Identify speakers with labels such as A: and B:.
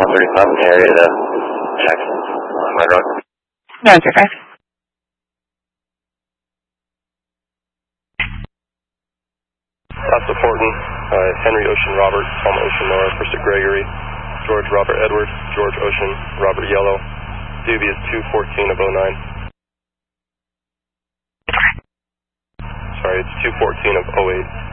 A: 35 in the area to Jackson, Red Rock.
B: 935.
C: That's Porton, Henry Ocean Robert, Tom Ocean Nora, Pursuit Gregory, George Robert Edward, George Ocean, Robert Yellow. Doobie is 214 of 09. Sorry, it's 214 of 08.